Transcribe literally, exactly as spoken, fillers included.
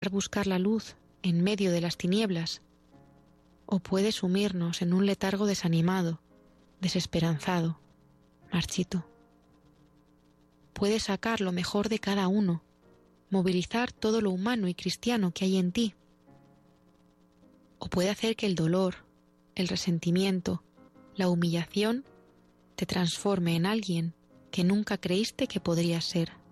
buscar la luz en medio de las tinieblas, o puede sumirnos en un letargo desanimado, desesperanzado, marchito. Puede sacar lo mejor de cada uno, movilizar todo lo humano y cristiano que hay en ti, o puede hacer que el dolor, el resentimiento, la humillación te transforme en alguien que nunca creíste que podrías ser.